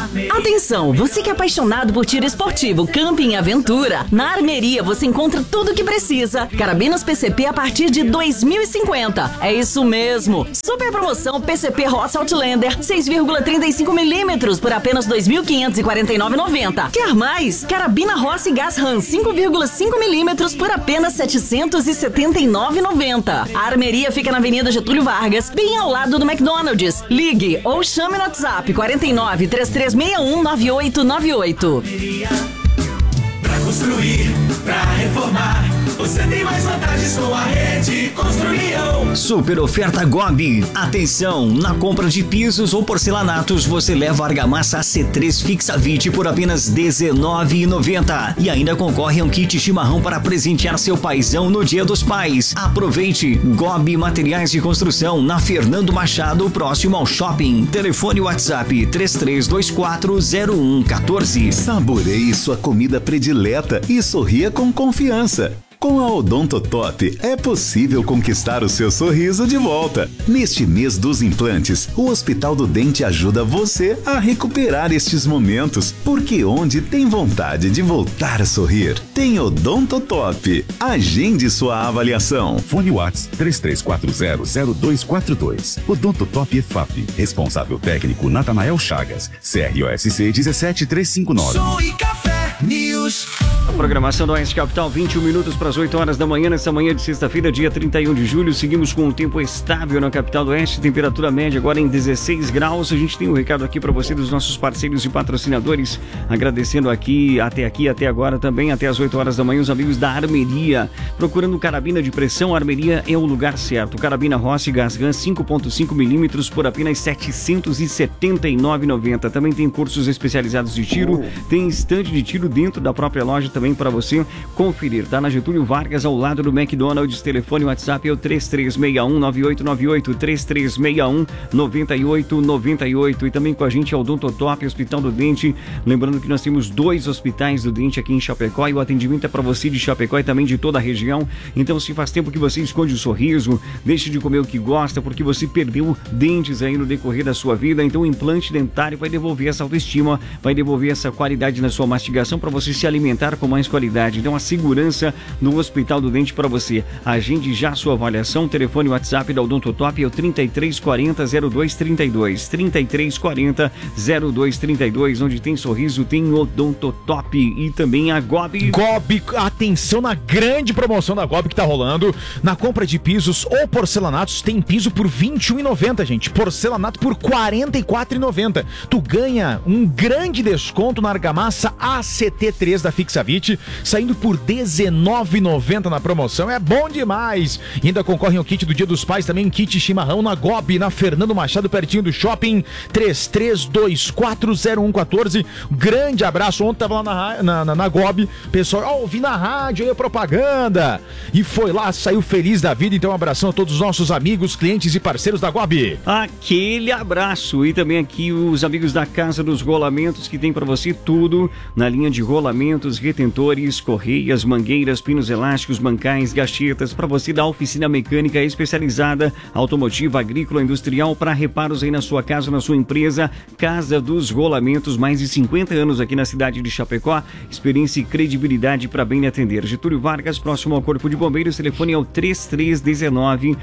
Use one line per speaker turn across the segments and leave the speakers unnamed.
Atenção, você que é apaixonado por tiro esportivo, camping e aventura, na Armeria você encontra tudo o que precisa. Carabinas PCP a partir de 2.050. É isso mesmo. Super promoção PCP Ross Outlander 6,35mm por apenas 2.549,90. Quer mais? Carabina Ross Gas Ram 5,5mm por apenas 779,90. A Armeria fica na Avenida Getúlio Vargas, bem ao lado do McDonald's. Ligue ou chame no WhatsApp 49 3361 9898.
Pra construir, pra reformar, você tem mais vantagens com a Rede Construção.
Super oferta Gobi. Atenção, na compra de pisos ou porcelanatos você leva a argamassa AC3 Fixavit por apenas R$19,90 e ainda concorre a um kit chimarrão para presentear seu paizão no Dia dos Pais. Aproveite. Gobi Materiais de Construção na Fernando Machado, próximo ao shopping. Telefone WhatsApp 33240114.
Saboreie sua comida predileta e sorria com confiança. Com a Odontotop é possível conquistar o seu sorriso de volta. Neste mês dos implantes, o Hospital do Dente ajuda você a recuperar estes momentos, porque onde tem vontade de voltar a sorrir, tem Odontotop. Agende sua avaliação.
Fone WhatsApp 33400242. Odontotop EFAP. Responsável técnico Natanael Chagas. CROSC 17359.
Som e Café News.
A programação do Oeste Capital, 21 minutos para as 8 horas da manhã, nessa manhã de sexta-feira, dia 31 de julho. Seguimos com um tempo estável na capital do Oeste, temperatura média agora em 16 graus. A gente tem um recado aqui para você dos nossos parceiros e patrocinadores, agradecendo aqui, até agora também, até as 8 horas da manhã, os amigos da Armeria. Procurando carabina de pressão, a Armeria é o lugar certo. Carabina Rossi Gas Ram 5,5mm por apenas R$ 779,90. Também tem cursos especializados de tiro, tem estande de tiro dentro da própria loja também para você conferir. Tá na Getúlio Vargas, ao lado do McDonald's. Telefone WhatsApp é o 3361-9898, 3361-9898. E também com a gente é o Odontotop, Hospital do Dente. Lembrando que nós temos 2 hospitais do dente aqui em Chapecó e o atendimento é para você de Chapecó e também de toda a região. Então, se faz tempo que você esconde o sorriso, deixe de comer o que gosta porque você perdeu dentes aí no decorrer da sua vida, então o implante dentário vai devolver essa autoestima, vai devolver essa qualidade na sua mastigação para você se alimentar com mais qualidade. Então a segurança no Hospital do Dente para você. Agende já a sua avaliação. Telefone WhatsApp da Odontotop é o 3340-0232. 3340-0232. Onde tem sorriso, tem Odontotop. E também a Gobi.
Gobi, atenção na grande promoção da Gobi que tá rolando. Na compra de pisos ou porcelanatos, tem piso por R$21,90, gente. Porcelanato por R$44,90. Tu ganha um grande desconto na argamassa ACT3 da Fixavit, saindo por R$19,90 na promoção. É bom demais. E ainda concorrem ao kit do Dia dos Pais, também kit chimarrão na Gobi, na Fernando Machado, pertinho do shopping. 33240114. Grande abraço. Ontem tava lá na Gobi, pessoal, ouvi na rádio aí a propaganda e foi lá, saiu feliz da vida. Então um abração a todos os nossos amigos, clientes e parceiros da Gobi.
Aquele abraço. E também aqui os amigos da Casa dos Rolamentos, que tem para você tudo na linha de rolamentos, retentores, correias, mangueiras, pinos elásticos, bancais, gachetas, para você da oficina mecânica especializada, automotiva, agrícola, industrial, para reparos aí na sua casa, na sua empresa. Casa dos Rolamentos, mais de 50 anos aqui na cidade de Chapecó, experiência e credibilidade para bem lhe atender. Getúlio Vargas, próximo ao Corpo de Bombeiros, telefone é o 3319-2900,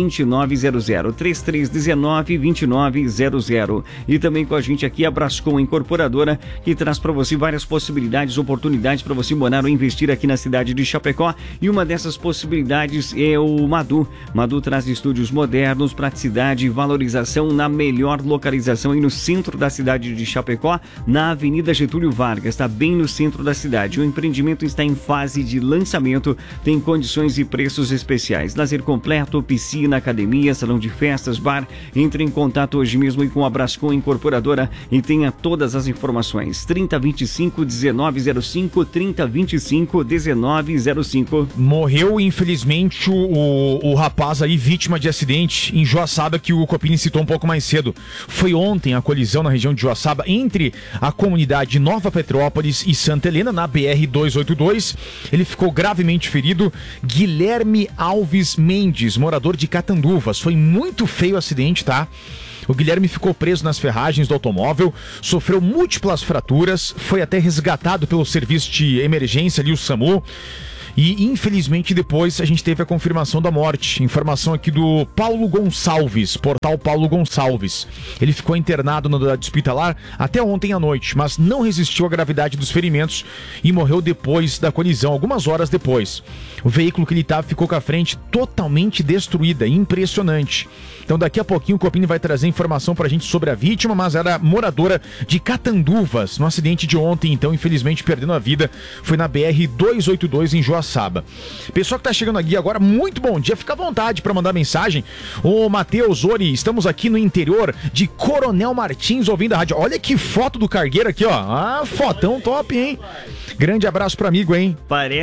3319-2900. E também com a gente aqui a Brascom Incorporadora, que traz para você várias possibilidades, oportunidades para você morar ou investir aqui na cidade de Chapecó, e uma dessas possibilidades é o Madu. Madu traz estúdios modernos, praticidade e valorização na melhor localização aí no centro da cidade de Chapecó, na Avenida Getúlio Vargas, está bem no centro da cidade. O empreendimento está em fase de lançamento, tem condições e preços especiais. Lazer completo, piscina, academia, salão de festas, bar. Entre em contato hoje mesmo com a Brascom Incorporadora e tenha todas as informações. 3025-1905, 3025-1905.
Morreu, infelizmente, o rapaz aí, vítima de acidente em Joaçaba, que o Copini citou um pouco mais cedo. Foi ontem a colisão na região de Joaçaba entre a comunidade Nova Petrópolis e Santa Helena, na BR-282. Ele ficou gravemente ferido. Guilherme Alves Mendes, morador de Catanduvas. Foi muito feio o acidente, tá? O Guilherme ficou preso nas ferragens do automóvel, sofreu múltiplas fraturas, foi até resgatado pelo serviço de emergência ali, o SAMU. E, infelizmente, depois a gente teve a confirmação da morte. Informação aqui do Paulo Gonçalves, portal Paulo Gonçalves. Ele ficou internado na unidade hospitalar até ontem à noite, mas não resistiu à gravidade dos ferimentos e morreu depois da colisão, algumas horas depois. O veículo que ele estava ficou com a frente totalmente destruída, impressionante. Então daqui a pouquinho o Copini vai trazer informação pra gente sobre a vítima, mas era moradora de Catanduvas, no acidente de ontem, então infelizmente perdendo a vida, foi na BR-282 em Joaçaba. Pessoal que tá chegando aqui agora, muito bom dia, fica à vontade pra mandar mensagem. Ô Matheus, Ori, estamos aqui no interior de Coronel Martins ouvindo a rádio. Olha que foto do cargueiro aqui, ó. Ah, fotão top, hein? Grande abraço pro amigo, hein?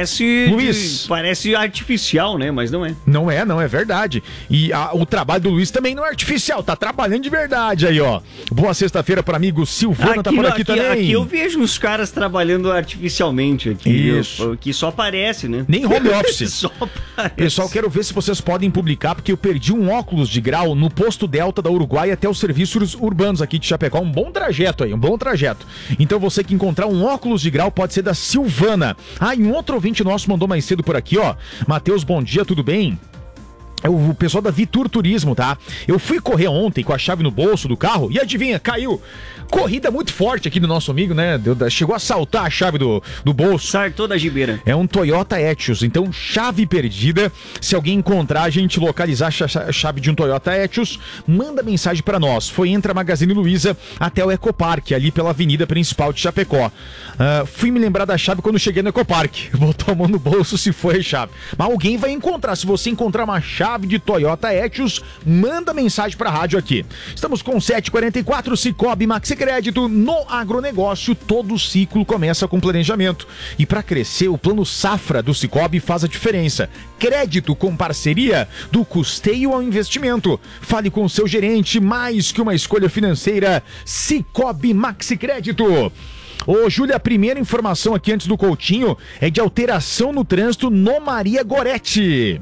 Luiz. Parece artificial, né? Mas não é.
Não é verdade. E o trabalho do Luiz também não é artificial, tá trabalhando de verdade aí, ó. Boa sexta-feira pro amigo Silvano, tá por aqui também.
Aqui eu vejo uns caras trabalhando artificialmente aqui.
Isso.
Que só aparece, né?
Nem home office.
Só aparece.
Pessoal, quero ver se vocês podem publicar, porque eu perdi um óculos de grau no posto Delta da Uruguai até os serviços urbanos aqui de Chapecó. Um bom trajeto aí, um bom trajeto. Então você que encontrar um óculos de grau pode ser da Silvana. Ah, e um outro ouvinte nosso mandou mais cedo por aqui, ó. Matheus, bom dia, tudo bem? É o pessoal da Vitur Turismo, tá? Eu fui correr ontem com a chave no bolso do carro e adivinha, caiu. Corrida muito forte aqui do nosso amigo, né? Chegou a saltar a chave do bolso.
Sartou da gibeira.
É um Toyota Etios, então chave perdida. Se alguém encontrar, a gente localizar a chave de um Toyota Etios, manda mensagem pra nós. Foi entre a Magazine Luiza até o Ecopark, ali pela avenida principal de Chapecó. Fui me lembrar da chave quando cheguei no Ecopark. Botou a mão no bolso se foi a chave. Mas alguém vai encontrar. Se você encontrar uma chave de Toyota Etios, manda mensagem pra rádio aqui. Estamos com 7h44, Cicobi Maxi Crédito. No agronegócio, todo ciclo começa com planejamento. E para crescer, o plano Safra do Cicobi faz a diferença. Crédito com parceria, do custeio ao investimento. Fale com seu gerente, mais que uma escolha financeira. Cicobi Maxi Crédito. Ô, Júlia, a primeira informação aqui antes do Coutinho é de alteração no trânsito no Maria Goretti.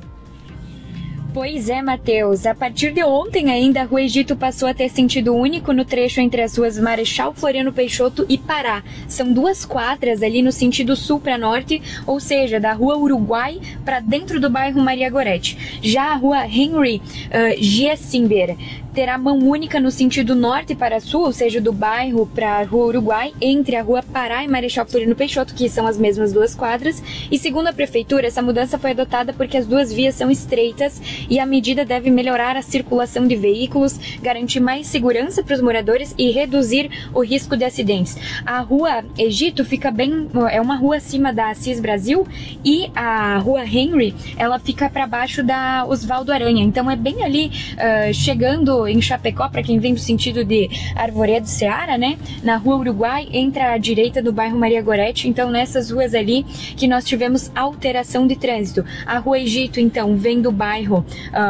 Pois é, Matheus. A partir de ontem ainda, a Rua Egito passou a ter sentido único no trecho entre as ruas Marechal Floriano Peixoto e Pará. São 2 quadras ali no sentido sul para norte, ou seja, da Rua Uruguai para dentro do bairro Maria Goretti. Já a Rua Henry Giessimber terá mão única no sentido norte para sul, ou seja, do bairro para a Rua Uruguai, entre a Rua Pará e Marechal Floriano Peixoto, que são as mesmas 2 quadras. E segundo a Prefeitura, essa mudança foi adotada porque as 2 vias são estreitas e a medida deve melhorar a circulação de veículos, garantir mais segurança para os moradores e reduzir o risco de acidentes. A Rua Egito fica é uma rua acima da Assis Brasil, e a Rua Henry, ela fica para baixo da Osvaldo Aranha. Então é bem ali, chegando em Chapecó, para quem vem do sentido de Arvoredo Seara, né? Na Rua Uruguai, entra à direita do bairro Maria Goretti. Então nessas ruas ali que nós tivemos alteração de trânsito. A Rua Egito, então, vem do bairro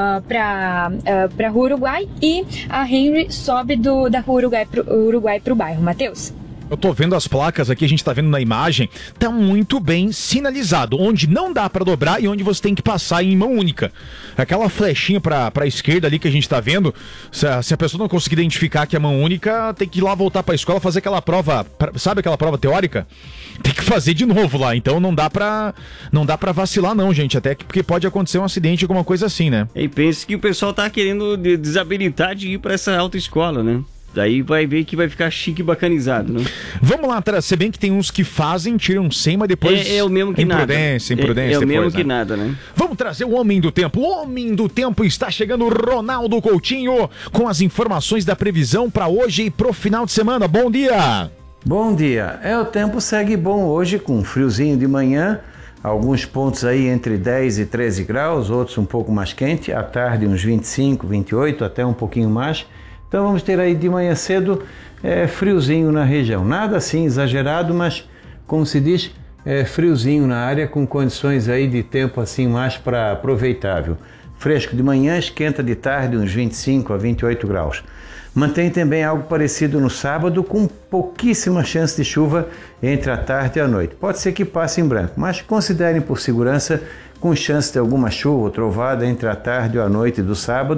para a Rua Uruguai, e a Henry sobe da Rua Uruguai para o bairro. Matheus?
Eu tô vendo as placas aqui, a gente tá vendo na imagem, tá muito bem sinalizado, onde não dá pra dobrar e onde você tem que passar em mão única. Aquela flechinha pra esquerda ali que a gente tá vendo, se a pessoa não conseguir identificar que é mão única, tem que ir lá voltar pra escola, fazer aquela prova, sabe aquela prova teórica? Tem que fazer de novo lá, então não dá pra vacilar não, gente, até porque pode acontecer um acidente, alguma coisa assim, né?
E pense que o pessoal tá querendo desabilitar de ir pra essa autoescola, né? Daí vai ver que vai ficar chique e bacanizado, né?
Vamos lá, se bem que tem uns que fazem, tiram 100, mas depois...
É o mesmo que nada.
Imprudência
É o
depois,
mesmo que
né?
nada, né?
Vamos trazer o Homem do Tempo. O Homem do Tempo está chegando, Ronaldo Coutinho, com as informações da previsão para hoje e pro final de semana. Bom dia!
Bom dia. O tempo segue bom hoje, com friozinho de manhã, alguns pontos aí entre 10 e 13 graus, outros um pouco mais quente, à tarde uns 25, 28, até um pouquinho mais. Então vamos ter aí de manhã cedo friozinho na região. Nada assim exagerado, mas como se diz, friozinho na área, com condições aí de tempo assim mais para aproveitável. Fresco de manhã, esquenta de tarde uns 25 a 28 graus. Mantém também algo parecido no sábado, com pouquíssima chance de chuva entre a tarde e a noite. Pode ser que passe em branco, mas considerem por segurança, com chance de alguma chuva ou trovada entre a tarde e a noite do sábado,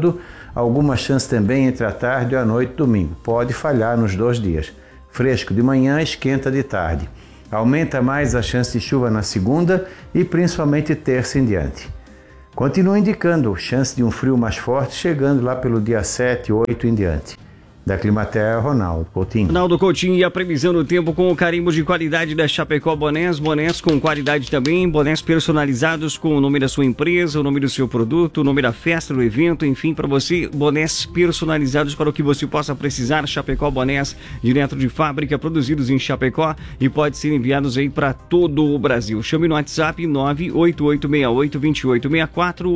alguma chance também entre a tarde e a noite domingo. Pode falhar nos 2 dias. Fresco de manhã, esquenta de tarde. Aumenta mais a chance de chuva na segunda e principalmente terça em diante. Continua indicando chance de um frio mais forte, chegando lá pelo dia 7, 8 em diante. Da Climaterra, Ronaldo Coutinho.
Ronaldo Coutinho, e a previsão do tempo com o carimbo de qualidade da Chapecó Bonés. Bonés com qualidade também, bonés personalizados com o nome da sua empresa, o nome do seu produto, o nome da festa, do evento, enfim, para você, bonés personalizados para o que você possa precisar. Chapecó Bonés, direto de fábrica, produzidos em Chapecó e pode ser enviados aí para todo o Brasil. Chame no WhatsApp 98868-2864,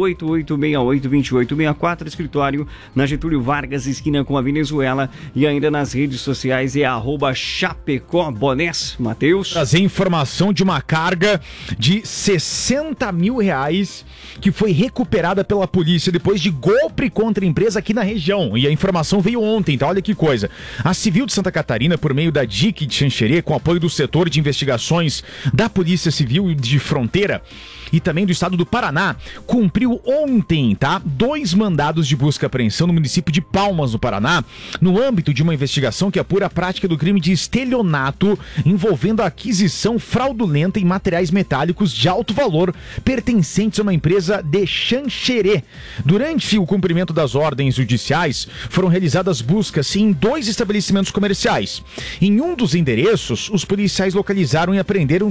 8868-2864, escritório na Getúlio Vargas, esquina com a Venezuela. E ainda nas redes sociais é @Chapecó Bonés. Matheus.
Trazer informação de uma carga de R$60 mil que foi recuperada pela polícia depois de golpe contra a empresa aqui na região. E a informação veio ontem, tá? Olha que coisa. A Civil de Santa Catarina, por meio da DIC de Xanxerê, com apoio do setor de investigações da Polícia Civil de Fronteira e também do estado do Paraná, cumpriu ontem, tá? 2 mandados de busca e apreensão no município de Palmas, no Paraná, no âmbito de uma investigação que apura a prática do crime de estelionato envolvendo a aquisição fraudulenta em materiais metálicos de alto valor pertencentes a uma empresa de Xanxerê. Durante o cumprimento das ordens judiciais, foram realizadas buscas em 2 estabelecimentos comerciais. Em um dos endereços, os policiais localizaram e apreenderam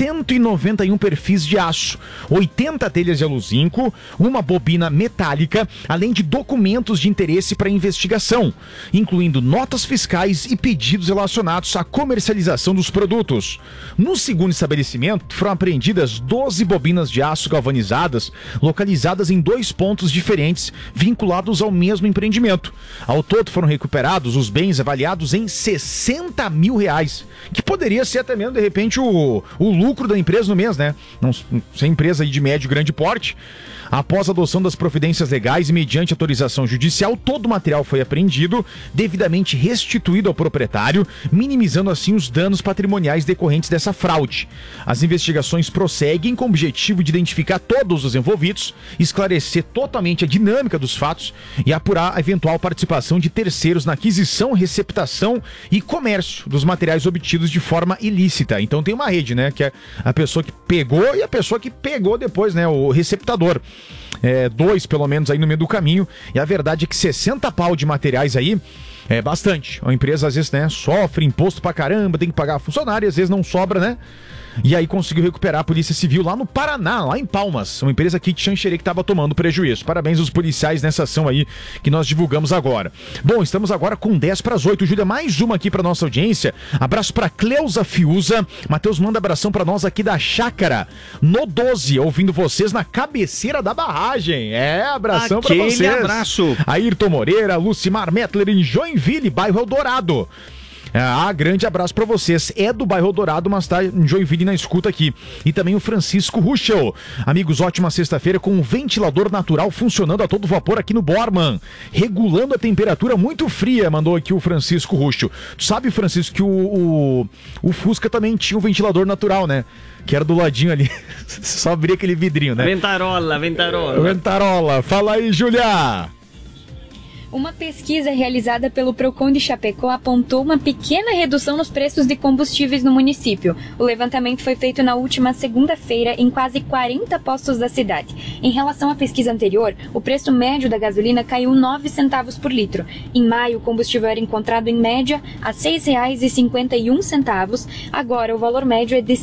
191 perfis de aço, 80 telhas de aluzinco, uma bobina metálica, além de documentos de interesse para investigação, incluindo notas fiscais e pedidos relacionados à comercialização dos produtos. No segundo estabelecimento, foram apreendidas 12 bobinas de aço galvanizadas, localizadas em 2 pontos diferentes, vinculados ao mesmo empreendimento. Ao todo, foram recuperados os bens avaliados em R$60 mil, que poderia ser até mesmo, de repente, o lucro da empresa no mês, né? Não, sem empresa aí de médio e grande porte. Após a adoção das providências legais e mediante autorização judicial, todo o material foi apreendido, devidamente restituído ao proprietário, minimizando assim os danos patrimoniais decorrentes dessa fraude. As investigações prosseguem com o objetivo de identificar todos os envolvidos, esclarecer totalmente a dinâmica dos fatos e apurar a eventual participação de terceiros na aquisição, receptação e comércio dos materiais obtidos de forma ilícita. Então tem uma rede, né, que é a pessoa que pegou e a pessoa que pegou depois, né, o receptador. 2 pelo menos aí no meio do caminho, e a verdade é que 60 pau de materiais aí é bastante. A empresa às vezes, né, sofre imposto pra caramba, tem que pagar funcionário, às vezes não sobra, né? E aí conseguiu recuperar a Polícia Civil lá no Paraná, lá em Palmas, uma empresa aqui de Xanxerê que estava tomando prejuízo. Parabéns aos policiais nessa ação aí que nós divulgamos agora. Bom, estamos agora com 7:10. Júlia, mais uma aqui para nossa audiência. Abraço para Cleusa Fiuza. Matheus manda abração para nós aqui da Chácara, no 12, ouvindo vocês na cabeceira da barragem. Abração para vocês.
Aquele abraço.
Ayrton Moreira, Lucimar Mettler em Joinville, bairro Eldorado. Grande abraço pra vocês. É do bairro Dourado, mas tá em Joinville na escuta aqui. E também o Francisco Ruschel. Amigos, ótima sexta-feira com um ventilador natural funcionando a todo vapor aqui no Borman, regulando a temperatura muito fria, mandou aqui o Francisco Ruschel. Tu sabe, Francisco, que o Fusca também tinha um ventilador natural, né? Que era do ladinho ali. Só abria aquele vidrinho, né? Ventarola. Fala aí, Júlia.
Uma pesquisa realizada pelo Procon de Chapecó apontou uma pequena redução nos preços de combustíveis no município. O levantamento foi feito na última segunda-feira em quase 40 postos da cidade. Em relação à pesquisa anterior, o preço médio da gasolina caiu 9 centavos por litro. Em maio, o combustível era encontrado em média a R$ 6,51. Agora, o valor médio é de R$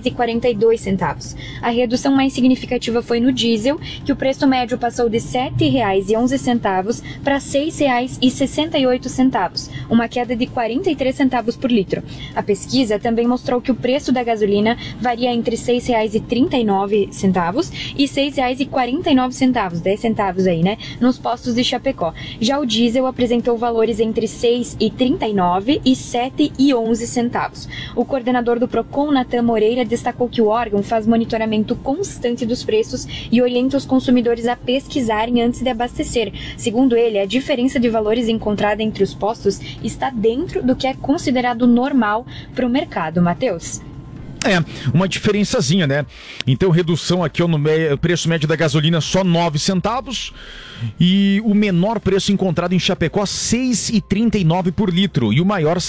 6,42. A redução mais significativa foi no diesel, que o preço médio passou de R$ 7,11 para R$ 6,68, uma queda de 43 centavos por litro. A pesquisa também mostrou que o preço da gasolina varia entre R$ 6,39 e R$ 6,49, 10 centavos aí, né, nos postos de Chapecó. Já o diesel apresentou valores entre R$ 6,39 e R$ 7,11. O coordenador do Procon, Natan Moreira, destacou que o órgão faz monitoramento constante dos preços e orienta os consumidores a pesquisarem antes de abastecer. Segundo ele, a diferença de valores encontrada entre os postos está dentro do que é considerado normal para o mercado. Matheus.
Uma diferençazinha, né? Então, redução aqui no preço médio da gasolina só 9 centavos. E o menor preço encontrado em Chapecó, 6,39 por litro. E o maior,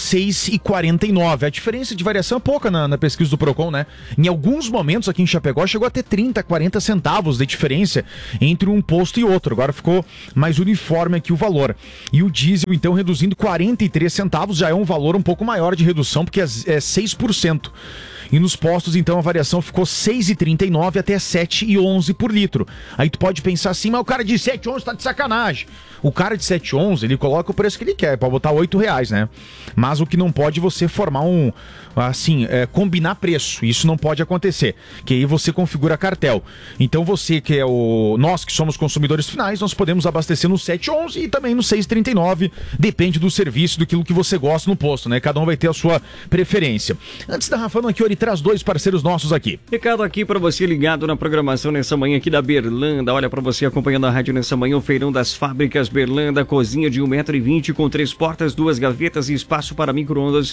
6,49. A diferença de variação é pouca na pesquisa do Procon, né? Em alguns momentos aqui em Chapecó chegou a ter 30, 40 centavos de diferença entre um posto e outro. Agora ficou mais uniforme aqui o valor. E o diesel, então, reduzindo 43 centavos, já é um valor um pouco maior de redução, porque é 6%. E nos postos, então, a variação ficou 6,39 até 7,11 por litro. Aí tu pode pensar assim, mas o cara de 7,11 tá de sacanagem. O cara de 7,11, ele coloca o preço que ele quer, pode botar R$8, né? Mas o que não pode você formar combinar preço. Isso não pode acontecer, que aí você configura cartel. Então você que é nós que somos consumidores finais, nós podemos abastecer no 7,11 e também no 6,39, depende do serviço, daquilo que você gosta no posto, né? Cada um vai ter a sua preferência. Antes da Rafano aqui, ele traz 2 parceiros nossos aqui.
Recado aqui para você ligado na programação nessa manhã aqui da Berlanda. Olha, para você acompanhando a rádio nessa manhã, o Feirão das Fábricas Berlanda, cozinha de 1,20 m com 3 portas, 2 gavetas e espaço para micro-ondas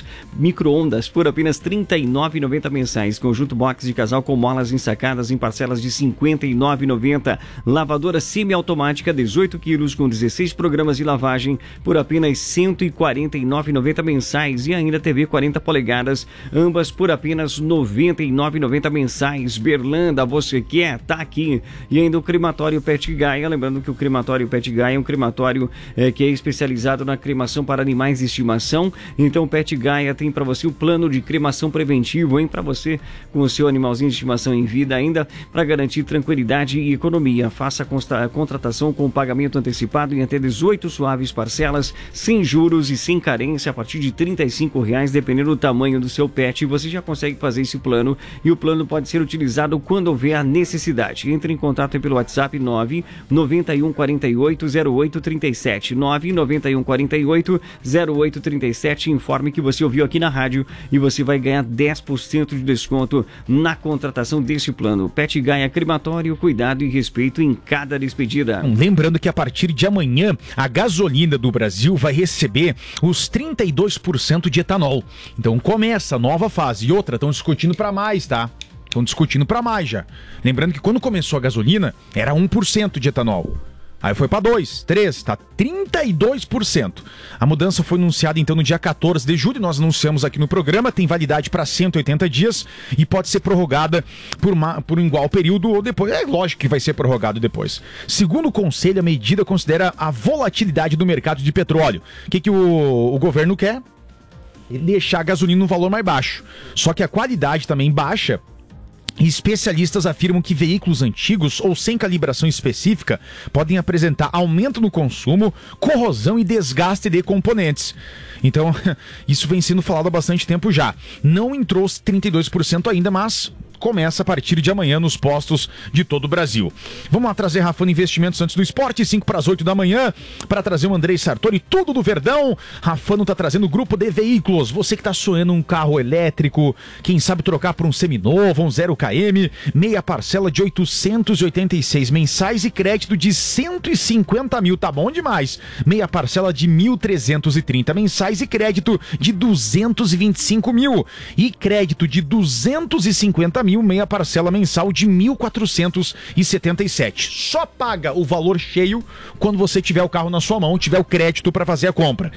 por apenas R$ 39,90 mensais. Conjunto box de casal com molas ensacadas em parcelas de R$ 59,90. Lavadora semiautomática 18 quilos com 16 programas de lavagem por apenas R$ 149,90 mensais. E ainda TV 40 polegadas, ambas por apenas R$ 99,90 mensais. Berlanda, você quer? Tá aqui. E ainda o crematório Pet Gaia, lembrando que o crematório Pet Gaia é um crematório que é especializado na cremação para animais de estimação. Então o Pet Gaia tem para você o plano de cremação preventivo, hein? Para você com o seu animalzinho de estimação em vida, ainda para garantir tranquilidade e economia. Faça a contratação com pagamento antecipado em até 18 suaves parcelas, sem juros e sem carência, a partir de R$ 35,00, dependendo do tamanho do seu pet. Você já consegue fazer esse plano e o plano pode ser utilizado quando houver a necessidade. Entre em contato pelo WhatsApp 991 48 0837, 991 48 0837. Informe que você ouviu aqui na rádio e você vai ganhar 10% de desconto na contratação desse plano. Pet Gaia Crematório, cuidado e respeito em cada despedida.
Lembrando que a partir de amanhã a gasolina do Brasil vai receber os 32% de etanol. Então começa a nova fase. E outra, estão discutindo para mais, tá? Estão discutindo para mais já. Lembrando que quando começou a gasolina era 1% de etanol. Aí foi para 2, 3, tá 32%. A mudança foi anunciada então no dia 14 de julho, nós anunciamos aqui no programa, tem validade para 180 dias e pode ser prorrogada por um igual período ou depois. É lógico que vai ser prorrogado depois. Segundo o Conselho, a medida considera a volatilidade do mercado de petróleo. O que o governo quer? Deixar a gasolina no valor mais baixo. Só que a qualidade também baixa. Especialistas afirmam que veículos antigos ou sem calibração específica podem apresentar aumento no consumo, corrosão e desgaste de componentes. Então, isso vem sendo falado há bastante tempo já. Não entrou os 32% ainda, mas começa a partir de amanhã nos postos de todo o Brasil. Vamos lá trazer Rafano Investimentos antes do esporte, 5 para as 8 da manhã, para trazer o Andrei Sartori, tudo do Verdão. Rafano está trazendo o grupo de veículos. Você que está sonhando um carro elétrico, quem sabe trocar por um seminovo, um 0km, meia parcela de 886 mensais e crédito de 150 mil, tá bom demais. Meia parcela de 1.330 mensais e crédito de 225 mil. E crédito de 250 mil, meia parcela mensal de 1.477. Só paga o valor cheio quando você tiver o carro na sua mão, tiver o crédito para fazer a compra.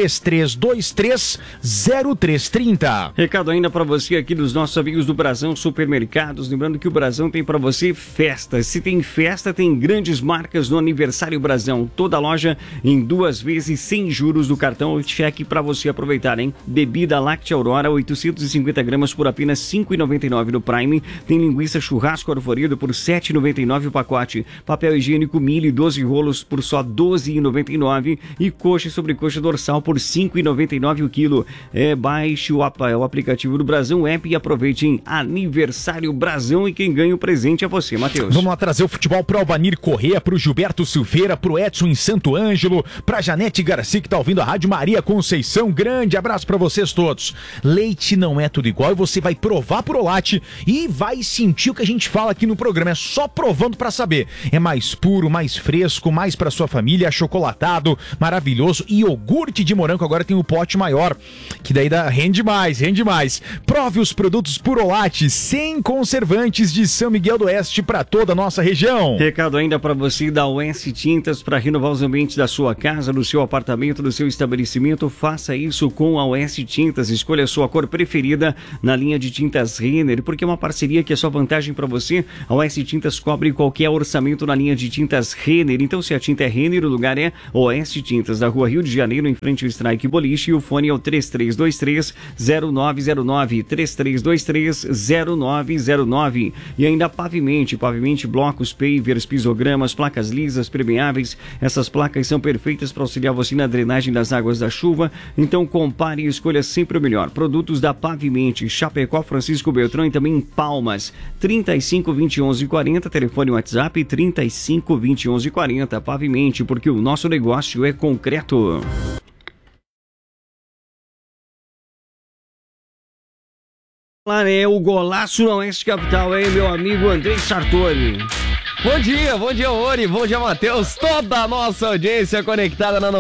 33230330.
Recado ainda para você aqui dos nossos amigos do Brasão Supermercados. Lembrando que o Brasão tem para você festas. Se tem festa, tem grandes marcas no Aniversário Brasão. Toda loja em 2 vezes sem juros do cartão ou cheque para você aproveitar, hein? Bebida Láctea Aurora, 850 gramas por apenas R$ 5,99 no Prime. Tem linguiça churrasco arvorido por R$ 7,99 o pacote. Papel higiênico Mille, 12 rolos por só R$ 12,99. E coxa e sobrecoxa dorsal por R$ 5,99 o quilo. Baixe o aplicativo do Brasão App e aproveite em Aniversário Brasão. E quem ganha o presente é você, Matheus.
Vamos lá trazer o futebol para o Albanir Corrêa, para o Gilberto Silveira, para o Edson em Santo Ângelo, para a Janete Garcia que está ouvindo a Rádio Maria Conceição. Grande abraço para vocês todos. Leite não é tudo igual e você vai provar Prolate e e vai sentir o que a gente fala aqui no programa. É só provando pra saber. É mais puro, mais fresco, mais pra sua família, achocolatado, maravilhoso. E iogurte de morango agora tem o pote maior, que daí rende mais. Prove os produtos Purolate, sem conservantes, de São Miguel do Oeste para toda a nossa região.
Recado ainda para você da OS Tintas, para renovar os ambientes da sua casa, do seu apartamento, do seu estabelecimento. Faça isso com a OS Tintas. Escolha a sua cor preferida na linha de tintas Renner, porque é uma parceria que é só vantagem para você. A OS Tintas cobre qualquer orçamento na linha de tintas Renner. Então, se a tinta é Renner, o lugar é OS Tintas, da Rua Rio de Janeiro, em frente ao Strike Boliche, e o fone é o 3323-0909, 3323-0909. E ainda pavimente blocos, pavers, pisogramas, placas lisas, permeáveis. Essas placas são perfeitas para auxiliar você na drenagem das águas da chuva. Então compare e escolha sempre o melhor. Produtos da Pavimente, Chapecó, Francisco Beltrão e também Palmas. 35-20-11-40, telefone WhatsApp 35-20-11-40. Pavimente, porque o nosso negócio é concreto. Lá é o golaço na Oeste Capital, hein, meu amigo Andrei Sartori.
Bom dia, Ori, bom dia, Matheus, toda a nossa audiência conectada na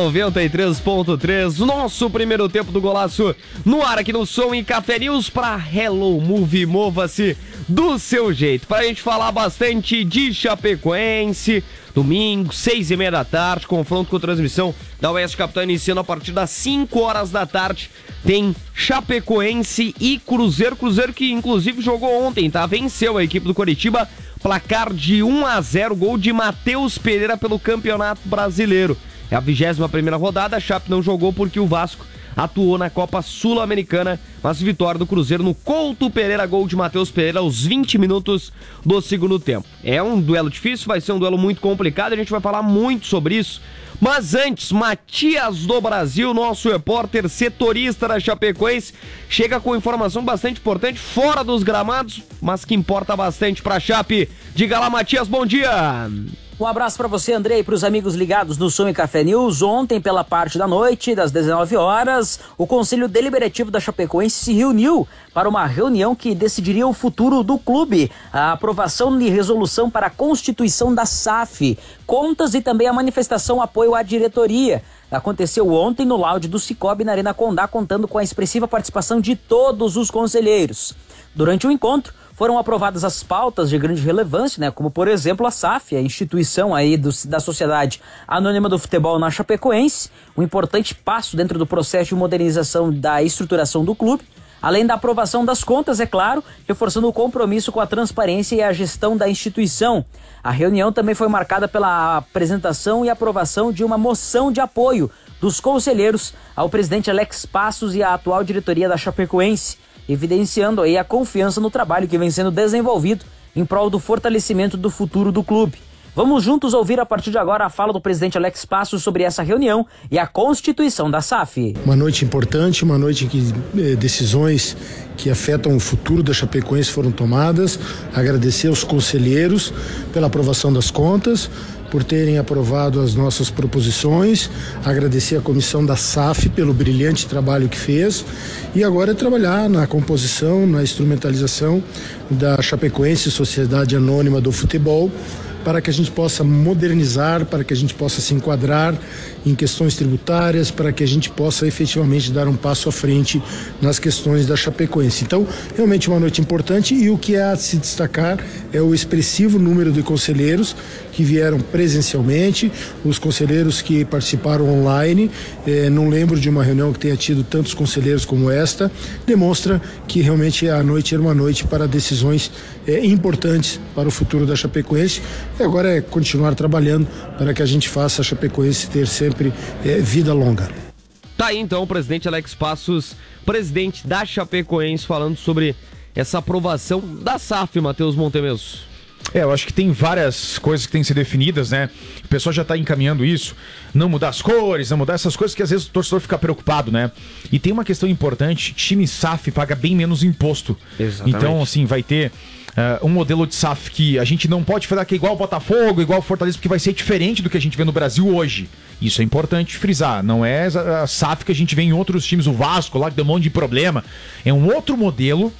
93.3, nosso primeiro tempo do golaço no ar aqui no Som e Café News para Hello Move, mova-se do seu jeito, pra gente falar bastante de Chapecoense. Domingo, 6h30 da tarde, confronto com transmissão da Oeste Capital iniciando a partir das 5 horas da tarde. Tem Chapecoense e Cruzeiro que inclusive jogou ontem, tá? Venceu a equipe do Coritiba, placar de 1-0, gol de Matheus Pereira pelo Campeonato Brasileiro. É a 21ª rodada, a Chape não jogou porque o Vasco atuou na Copa Sul-Americana, mas vitória do Cruzeiro no Couto Pereira, gol de Matheus Pereira aos 20 minutos do segundo tempo. É um duelo difícil, vai ser um duelo muito complicado, a gente vai falar muito sobre isso. Mas antes, Matias do Brasil, nosso repórter setorista da Chapecoense, chega com informação bastante importante fora dos gramados, mas que importa bastante pra Chape. Diga lá, Matias, bom dia!
Um abraço para você, Andrei, e para os amigos ligados no Som e Café News. Ontem, pela parte da noite, das 19 horas, o Conselho Deliberativo da Chapecoense se reuniu para uma reunião que decidiria o futuro do clube, a aprovação de resolução para a constituição da SAF, contas e também a manifestação apoio à diretoria. Aconteceu ontem no laude do Cicobi na Arena Condá, contando com a expressiva participação de todos os conselheiros. Durante o encontro, foram aprovadas as pautas de grande relevância, né? Como, por exemplo, a SAF, a instituição aí da Sociedade Anônima do Futebol na Chapecoense, um importante passo dentro do processo de modernização da estruturação do clube, além da aprovação das contas, é claro, reforçando o compromisso com a transparência e a gestão da instituição. A reunião também foi marcada pela apresentação e aprovação de uma moção de apoio dos conselheiros ao presidente Alex Passos e à atual diretoria da Chapecoense, evidenciando aí a confiança no trabalho que vem sendo desenvolvido em prol do fortalecimento do futuro do clube. Vamos juntos ouvir a partir de agora a fala do presidente Alex Passos sobre essa reunião e a constituição da SAF.
Uma noite importante, uma noite em que decisões que afetam o futuro da Chapecoense foram tomadas. Agradecer aos conselheiros pela aprovação das contas, por terem aprovado as nossas proposições, agradecer a comissão da SAF pelo brilhante trabalho que fez e agora é trabalhar na composição, na instrumentalização da Chapecoense, Sociedade Anônima do Futebol, para que a gente possa modernizar, para que a gente possa se enquadrar em questões tributárias, para que a gente possa efetivamente dar um passo à frente nas questões da Chapecoense. Então, realmente uma noite importante e o que é a se destacar é o expressivo número de conselheiros que vieram presencialmente, os conselheiros que participaram online, não lembro de uma reunião que tenha tido tantos conselheiros como esta, demonstra que realmente a noite era uma noite para decisões importantes para o futuro da Chapecoense e agora é continuar trabalhando para que a gente faça a Chapecoense ter sempre vida longa.
Tá aí então o presidente Alex Passos, presidente da Chapecoense, falando sobre essa aprovação da SAF, Matheus Montemeso.
Eu acho que tem várias coisas que têm que ser definidas, né? O pessoal já tá encaminhando isso. Não mudar as cores, não mudar essas coisas que às vezes o torcedor fica preocupado, né? E tem uma questão importante, time SAF paga bem menos imposto. Exatamente. Então, assim, vai ter um modelo de SAF que a gente não pode falar que é igual o Botafogo, igual o Fortaleza, porque vai ser diferente do que a gente vê no Brasil hoje. Isso é importante frisar. Não é a SAF que a gente vê em outros times, o Vasco lá que deu um monte de problema. É um outro modelo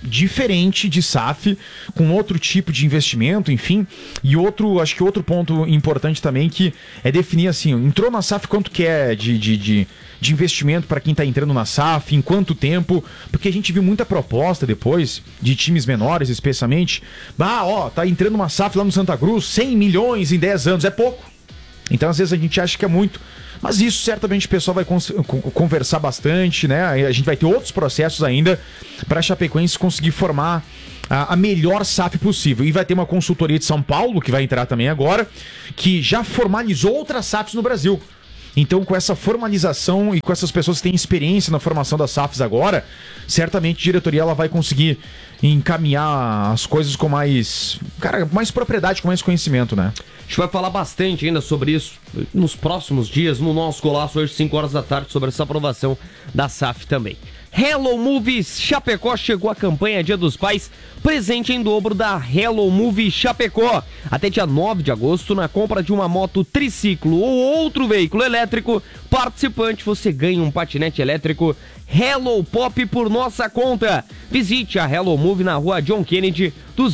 diferente de SAF, com outro tipo de investimento, enfim. E acho que outro ponto importante também que é definir assim, entrou na SAF, quanto que é de investimento para quem está entrando na SAF, em quanto tempo, porque a gente viu muita proposta depois de times menores, especialmente. Tá entrando uma SAF lá no Santa Cruz, 100 milhões em 10 anos, é pouco. Então às vezes a gente acha que é muito, mas isso certamente o pessoal vai conversar bastante, né? A gente vai ter outros processos ainda para a Chapecoense conseguir formar a melhor SAF possível. E vai ter uma consultoria de São Paulo, que vai entrar também agora, que já formalizou outras SAFs no Brasil. Então, com essa formalização e com essas pessoas que têm experiência na formação das SAFs agora, certamente a diretoria ela vai conseguir encaminhar as coisas com mais propriedade, com mais conhecimento, né?
A gente vai falar bastante ainda sobre isso nos próximos dias, no nosso Golaço, hoje 5 horas da tarde, sobre essa aprovação da SAF também. Hello Movies Chapecó, chegou a campanha Dia dos Pais, presente em dobro da Hello Movie Chapecó. Até dia 9 de agosto, na compra de uma moto triciclo ou outro veículo elétrico participante, você ganha um patinete elétrico Hello Pop por nossa conta. Visite a Hello Movie na rua John Kennedy,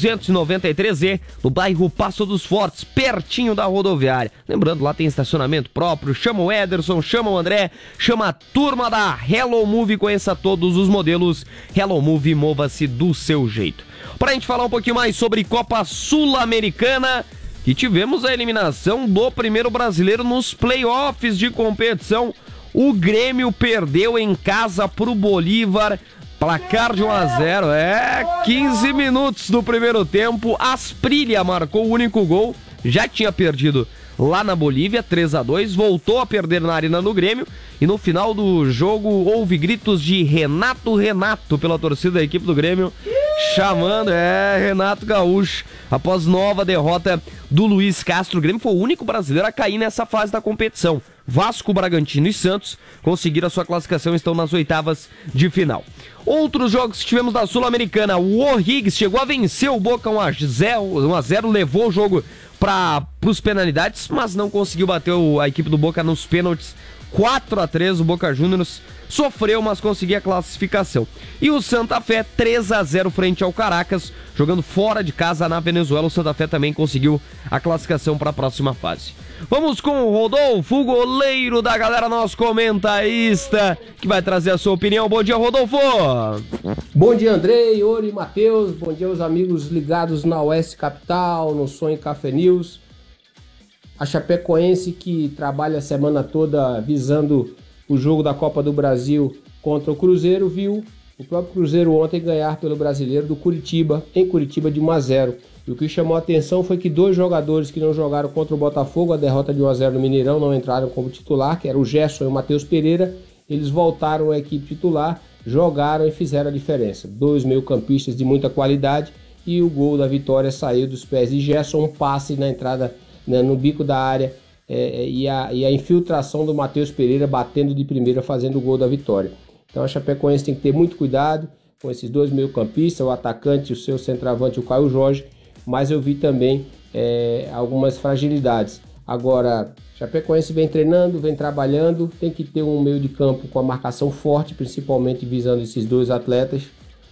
293E, no bairro Passo dos Fortes, pertinho da rodoviária. Lembrando, lá tem estacionamento próprio. Chama o Ederson, chama o André, chama a turma da Hello Movie, conheça todos os modelos. Hello Movie, mova-se do seu jeito. Pra gente falar um pouquinho mais sobre Copa Sul-Americana, que tivemos a eliminação do primeiro brasileiro nos playoffs de competição. O Grêmio perdeu em casa pro Bolívar, placar de 1-0, 15 minutos do primeiro tempo, Asprilla marcou o único gol, já tinha perdido lá na Bolívia, 3-2, voltou a perder na Arena do Grêmio, e no final do jogo houve gritos de Renato pela torcida da equipe do Grêmio, chamando, Renato Gaúcho, após nova derrota do Luiz Castro. O Grêmio foi o único brasileiro a cair nessa fase da competição. Vasco, Bragantino e Santos conseguiram a sua classificação e estão nas oitavas de final. Outros jogos que tivemos da Sul-Americana, o O'Higgins chegou a vencer o Boca 1-0, levou o jogo para os penalidades, mas não conseguiu bater a equipe do Boca nos pênaltis. 4-3, o Boca Juniors sofreu, mas conseguiu a classificação. E o Santa Fé 3-0 frente ao Caracas, jogando fora de casa na Venezuela. O Santa Fé também conseguiu a classificação para a próxima fase. Vamos com o Rodolfo, o goleiro da galera, nosso comentarista, que vai trazer a sua opinião. Bom dia, Rodolfo!
Bom dia, Andrei, Ori, Matheus. Bom dia aos amigos ligados na Oeste Capital, no Sonho Café News. A Chapecoense, que trabalha a semana toda visando o jogo da Copa do Brasil contra o Cruzeiro, viu o próprio Cruzeiro ontem ganhar pelo Brasileiro do Curitiba, em Curitiba, de 1-0. E o que chamou a atenção foi que 2 jogadores que não jogaram contra o Botafogo, a derrota de 1-0 no Mineirão, não entraram como titular, que era o Gerson e o Matheus Pereira. Eles voltaram à equipe titular, jogaram e fizeram a diferença. 2 meio-campistas de muita qualidade, e o gol da vitória saiu dos pés de Gerson, um passe na entrada, né, no bico da área, e a infiltração do Matheus Pereira batendo de primeira, fazendo o gol da vitória. Então a Chapecoense tem que ter muito cuidado com esses 2 meio-campistas, o atacante, o seu centroavante, o Caio Jorge, mas eu vi também algumas fragilidades. Agora, Chapecoense vem treinando, vem trabalhando, tem que ter um meio de campo com a marcação forte, principalmente visando esses 2 atletas,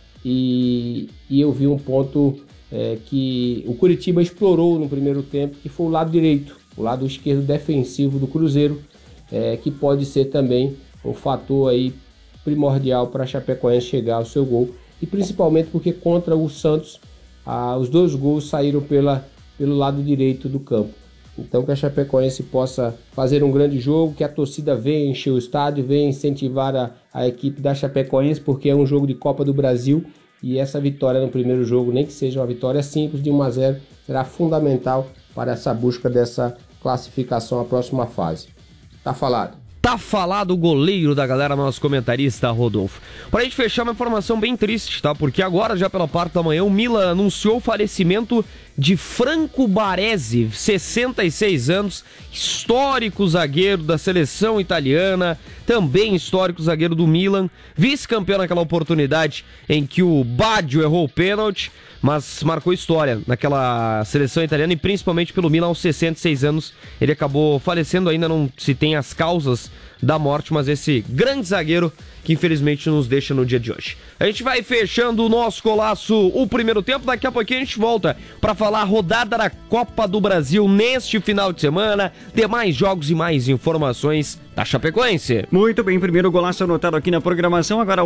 e eu vi um ponto que o Curitiba explorou no primeiro tempo, que foi o lado direito, o lado esquerdo defensivo do Cruzeiro, que pode ser também um fator aí primordial para a Chapecoense chegar ao seu gol, e principalmente porque contra o Santos os 2 gols saíram pelo lado direito do campo. Então que a Chapecoense possa fazer um grande jogo, que a torcida venha encher o estádio, venha incentivar a equipe da Chapecoense, porque é um jogo de Copa do Brasil, e essa vitória no primeiro jogo, nem que seja uma vitória simples de 1-0, será fundamental para essa busca dessa classificação à próxima fase. Tá falado.
Tá falado o goleiro da galera, nosso comentarista Rodolfo. Pra gente fechar, uma informação bem triste, tá? Porque agora, já pela parte da manhã, o Milan anunciou o falecimento de Franco Baresi, 66 anos, histórico zagueiro da seleção italiana, também histórico zagueiro do Milan, vice-campeão naquela oportunidade em que o Baggio errou o pênalti, mas marcou história naquela seleção italiana, e principalmente pelo Milan. Aos 66 anos ele acabou falecendo. Ainda não se tem as causas da morte, mas esse grande zagueiro que infelizmente nos deixa no dia de hoje. A gente vai fechando o nosso Golaço, o primeiro tempo. Daqui a pouquinho a gente volta para falar a rodada da Copa do Brasil neste final de semana, demais jogos e mais informações da Chapecoense.
Muito bem, primeiro golaço anotado aqui na programação, agora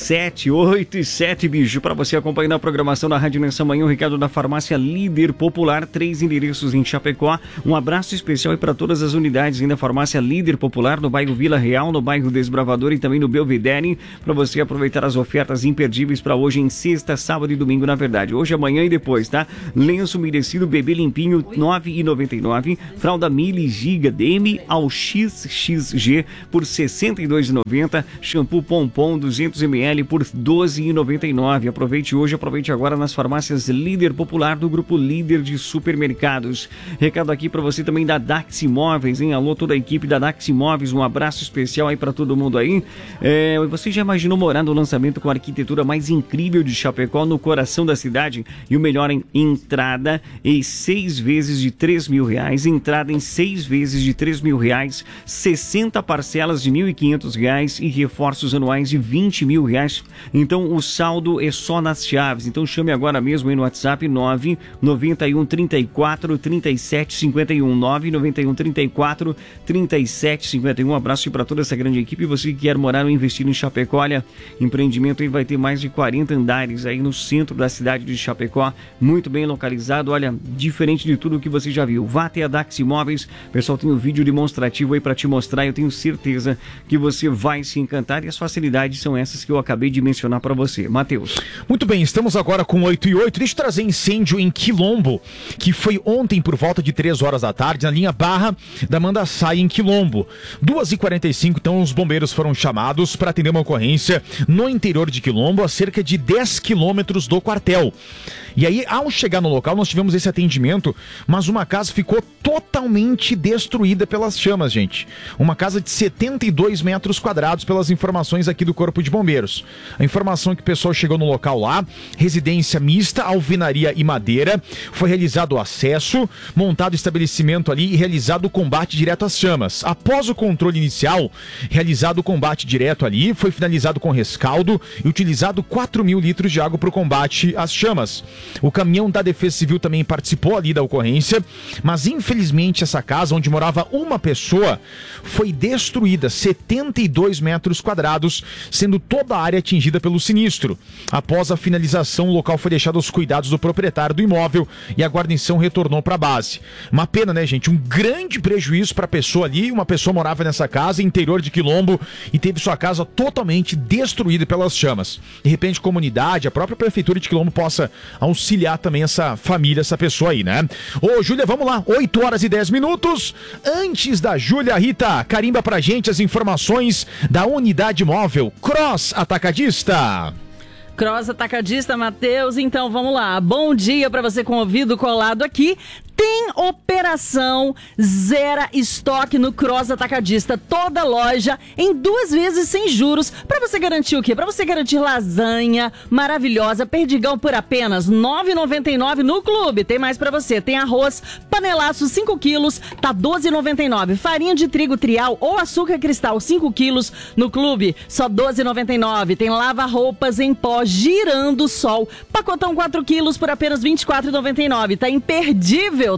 8h07, bicho, para você acompanhar a programação da Rádio nessa manhã, o recado da Farmácia Líder Popular, 3 endereços em Chapecó. Um abraço especial para todas as unidades da Farmácia Líder Popular, no bairro Vila Real, no bairro Desbravador e também no Belvedere, para você aproveitar as ofertas imperdíveis para hoje em sexta, sábado e domingo, na verdade. Hoje, amanhã e depois, tá? Lenço umedecido bebê limpinho, R$ 9,99. Fralda Mili Giga DM ao XXG por R$ 62,90. Shampoo Pompom 200ml por R$ 12,99. Aproveite hoje, aproveite agora nas farmácias Líder Popular do Grupo Líder de Supermercados. Recado aqui para você também da Dax Imóveis, hein? Alô, toda a equipe da Dax Imóveis, um abraço especial aí para todo mundo aí. Você já imaginou morar no lançamento com a arquitetura mais incrível de Chapecó, no coração da cidade? E o melhor, em entrada em 6 vezes de R$3.000, entrada em 6 vezes de R$3.000, 60 parcelas de R$1.500 e reforços anuais de R$20.000. Então o saldo é só nas chaves. Então chame agora mesmo aí no WhatsApp 991 34 37 51, 991 34 37 51. Um abraço para toda essa grande equipe. Você que quer morar ou investir em Chapecó, olha, empreendimento aí vai ter mais de 40 andares aí no centro da cidade de Chapecó, muito bem localizado, olha, diferente de tudo que você já viu. Vá até a Dax Imóveis, pessoal, tem um vídeo demonstrativo aí para te mostrar, eu tenho certeza que você vai se encantar e as facilidades são essas que eu acabei de mencionar para você. Matheus.
Muito bem, estamos agora com 8h08, deixa eu trazer incêndio em Quilombo, que foi ontem por volta de 3 horas da tarde, na linha Barra da Mandaçaia, em Quilombo. 2h45, então, os bombeiros foram chamados para atender uma ocorrência no interior de Quilombo, a cerca de 10 quilômetros do quartel. E aí, ao chegar no local, nós tivemos esse atendimento, mas uma casa ficou totalmente destruída pelas chamas, gente. Uma casa de 72 metros quadrados, pelas informações aqui do Corpo de Bombeiros. A informação é que o pessoal chegou no local lá, residência mista, alvenaria e madeira, foi realizado o acesso, montado o estabelecimento ali e realizado o combate direto às chamas. Após o controle inicial, realizado o combate direto ali, foi finalizado com rescaldo e utilizado 4.000 litros de água para o combate às chamas. O caminhão da Defesa Civil também participou ali da ocorrência, mas infelizmente essa casa, onde morava uma pessoa, foi destruída, 72 metros quadrados, sendo toda a área atingida pelo sinistro. Após a finalização, o local foi deixado aos cuidados do proprietário do imóvel e a guarnição retornou para a base. Uma pena, né, gente? Um grande prejuízo para a pessoa ali. Uma pessoa morava nessa casa, interior de Quilombo, e teve sua casa totalmente destruída pelas chamas. De repente, a comunidade, a própria prefeitura de Quilombo possa auxiliar também essa família, essa pessoa aí, né? Ô, Júlia, vamos lá, 8h10. Antes da Júlia, Rita, carimba pra gente as informações da unidade móvel Cross Atacadista.
Cross Atacadista, Matheus, então vamos lá. Bom dia para você com o ouvido colado aqui. Tem operação Zera Estoque no Cross Atacadista. Toda loja em 2 vezes sem juros. Pra você garantir o quê? Pra você garantir lasanha maravilhosa, perdigão por apenas R$ 9,99 no clube. Tem mais pra você. Tem arroz panelaço 5 quilos, tá R$ 12,99. Farinha de trigo trial ou açúcar cristal 5 quilos no clube, só R$ 12,99. Tem lava-roupas em pó Girando Sol, pacotão 4 quilos por apenas R$ 24,99. Tá imperdível.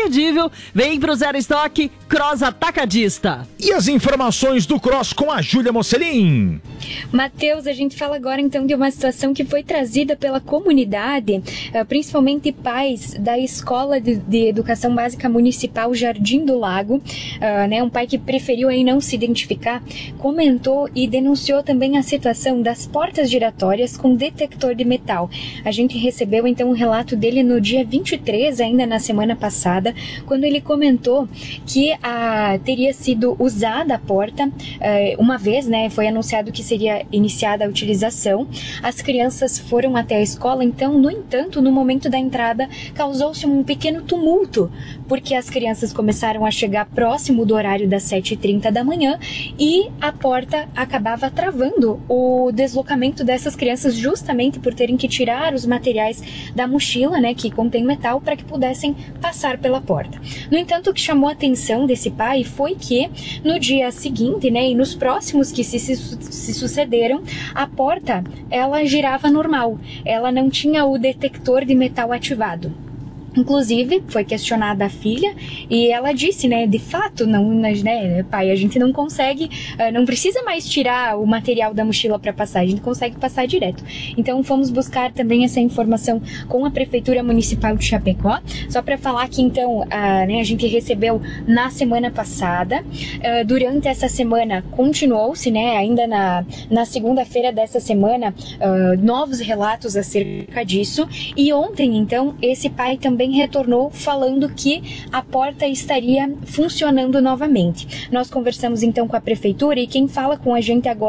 Vem pro Zero Estoque Cross Atacadista.
E as informações do Cross com a Júlia Mocelin.
Matheus, a gente fala agora então de uma situação que foi trazida pela comunidade, principalmente pais da Escola de Educação Básica Municipal Jardim do Lago, um pai que preferiu aí não se identificar, comentou e denunciou também a situação das portas giratórias com detector de metal. A gente recebeu então um relato dele no dia 23, ainda na semana passada, quando ele comentou que teria sido usada a porta uma vez, né? Foi anunciado que seria iniciada a utilização. As crianças foram até a escola, então, no entanto, no momento da entrada, causou-se um pequeno tumulto, porque as crianças começaram a chegar próximo do horário das 7h30 da manhã e a porta acabava travando o deslocamento dessas crianças, justamente por terem que tirar os materiais da mochila, né, que contém metal, para que pudessem passar passar pela porta. No entanto, o que chamou a atenção desse pai foi que no dia seguinte, né, e nos próximos que se sucederam, a porta ela girava normal, ela não tinha o detector de metal ativado. Inclusive, foi questionada a filha e ela disse, né, de fato, não, né, pai, a gente não consegue, não precisa mais tirar o material da mochila para passar, a gente consegue passar direto. Então, fomos buscar também essa informação com a Prefeitura Municipal de Chapecó, só para falar que, então, né, a gente recebeu na semana passada, durante essa semana continuou-se, né, ainda na segunda-feira dessa semana, novos relatos acerca disso, e ontem, então, esse pai também retornou falando que a porta estaria funcionando novamente. Nós conversamos então com a prefeitura e quem fala com a gente agora